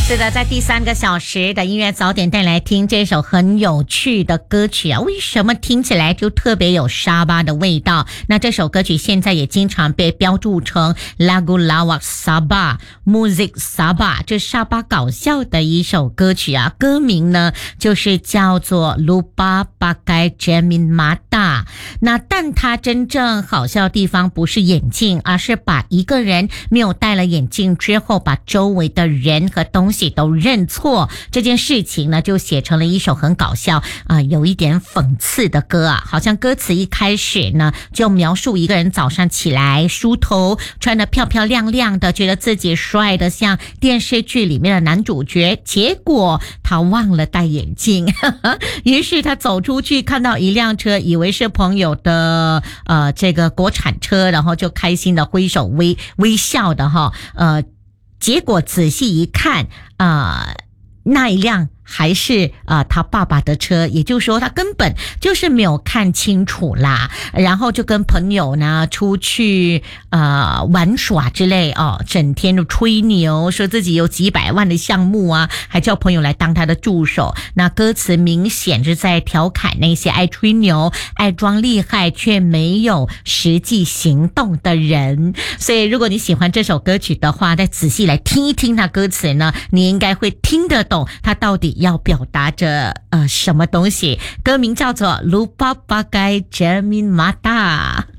是的，在第3个小时的音乐早点带来听这首很有趣的歌曲啊，为什么听起来就特别有沙巴的味道？那这首歌曲现在也经常被标注成 Lagu Lawak Sabah Music Sabah， 这沙巴搞笑的一首歌曲啊，歌名呢就是叫做 Lupa Pakai Cermin Mata。 那但它真正好笑的地方不是眼镜，而是把一个人没有戴了眼镜之后，把周围的人和东西都认错这件事情呢，就写成了一首很搞笑有一点讽刺的歌啊。好像歌词一开始呢，就描述一个人早上起来梳头，穿得漂漂亮亮的，觉得自己帅得像电视剧里面的男主角，结果他忘了戴眼镜于是他走出去看到一辆车，以为是朋友的这个国产车，然后就开心的挥手微笑的结果仔细一看那一辆还是他爸爸的车，也就是说他根本就是没有看清楚啦，然后就跟朋友呢出去玩耍之类整天就吹牛，说自己有几百万的项目啊，还叫朋友来当他的助手。那歌词明显是在调侃那些爱吹牛、爱装厉害却没有实际行动的人。所以如果你喜欢这首歌曲的话，再仔细来听一听它歌词呢，你应该会听得懂它到底要表达着什么东西。歌名叫做 Lupa Pakai Cermin Mata。